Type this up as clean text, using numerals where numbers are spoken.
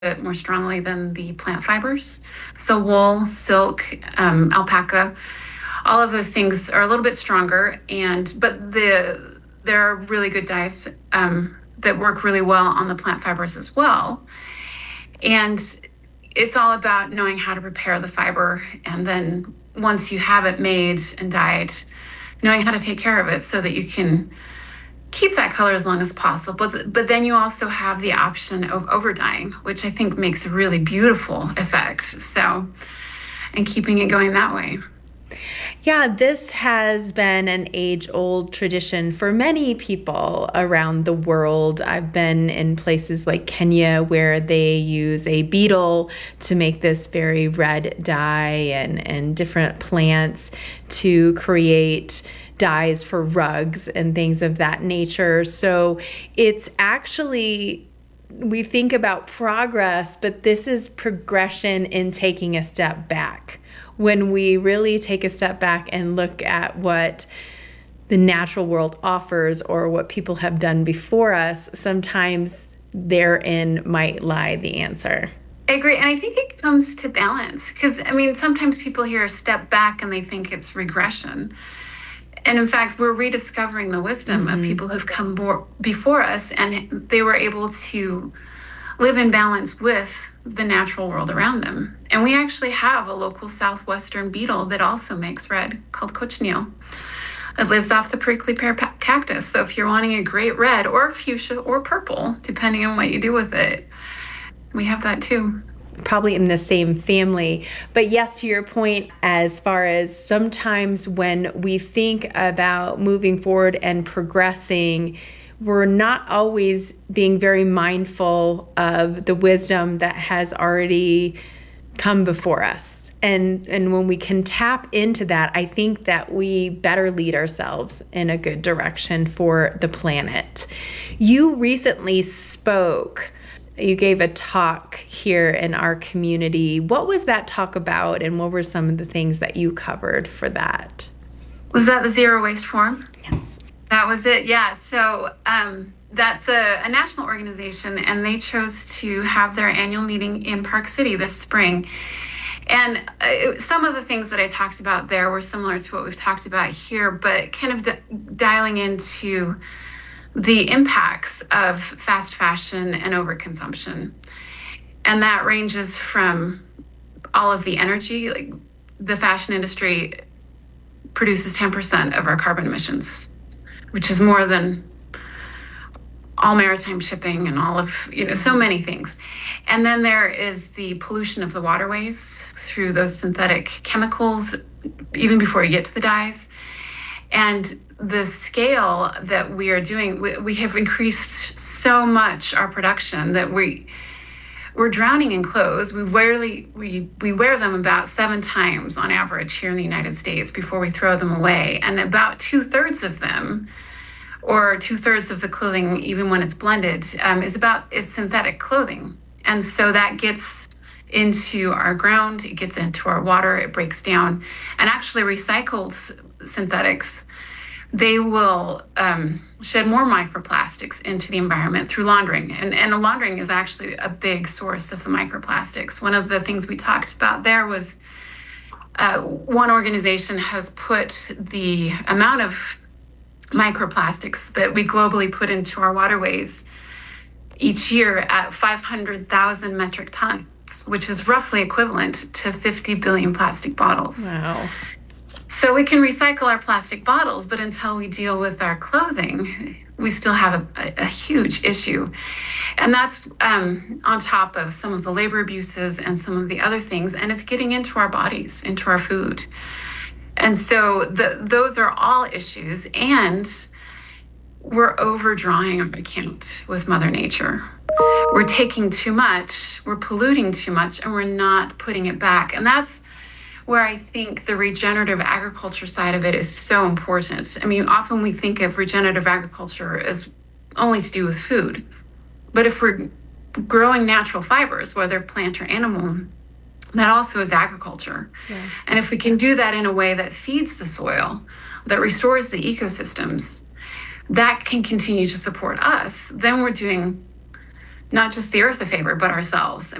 bit more strongly than the plant fibers. So wool, silk, alpaca, all of those things are a little bit stronger, there are really good dyes that work really well on the plant fibers as well. And it's all about knowing how to prepare the fiber, and then once you have it made and dyed, knowing how to take care of it so that you can keep that color as long as possible. But then you also have the option of over dyeing, which I think makes a really beautiful effect. So, and keeping it going that way. Yeah, this has been an age-old tradition for many people around the world. I've been in places like Kenya where they use a beetle to make this very red dye, and different plants to create dyes for rugs and things of that nature. So it's actually, we think about progress, but this is progression in taking a step back. When we really take a step back and look at what the natural world offers or what people have done before us, sometimes therein might lie the answer. I agree. And I think it comes to balance because, sometimes people hear a step back and they think it's regression. And in fact, we're rediscovering the wisdom of people who've come before us, and they were able to live in balance with the natural world around them. And we actually have a local southwestern beetle that also makes red called cochineal. It lives off the prickly pear cactus. So if you're wanting a great red or fuchsia or purple, depending on what you do with it, we have that too. Probably in the same family. But yes, to your point, as far as sometimes when we think about moving forward and progressing, we're not always being very mindful of the wisdom that has already come before us. And when we can tap into that, I think that we better lead ourselves in a good direction for the planet. You recently spoke. You gave a talk here in our community. What was that talk about, and what were some of the things that you covered for that? Was that the Zero Waste Forum? Yes. That was it, yeah. So that's a national organization, and they chose to have their annual meeting in Park City this spring. And some of the things that I talked about there were similar to what we've talked about here, but kind of dialing into the impacts of fast fashion and overconsumption. And that ranges from all of the energy, like the fashion industry produces 10% of our carbon emissions, which is more than all maritime shipping and all of, so many things. And then there is the pollution of the waterways through those synthetic chemicals, even before you get to the dyes. And the scale that we are doing, we have increased so much our production that we're drowning in clothes. We wear them about 7 times on average here in the United States before we throw them away. And about 2/3 of them, or 2/3 of the clothing, even when it's blended, is synthetic clothing. And so that gets into our ground, it gets into our water, it breaks down. And actually recycled synthetics, they will shed more microplastics into the environment through laundering. And laundering is actually a big source of the microplastics. One of the things we talked about there was one organization has put the amount of microplastics that we globally put into our waterways each year at 500,000 metric tons, which is roughly equivalent to 50 billion plastic bottles. Wow. So we can recycle our plastic bottles, but until we deal with our clothing, we still have a huge issue. And that's on top of some of the labor abuses and some of the other things, and it's getting into our bodies, into our food. And so those are all issues, and we're overdrawing our account with Mother Nature. We're taking too much, we're polluting too much, and we're not putting it back. And that's where I think the regenerative agriculture side of it is so important. Often we think of regenerative agriculture as only to do with food. But if we're growing natural fibers, whether plant or animal, that also is agriculture. Yeah. And if we can do that in a way that feeds the soil, that restores the ecosystems, that can continue to support us, then we're doing not just the earth a favor, but ourselves.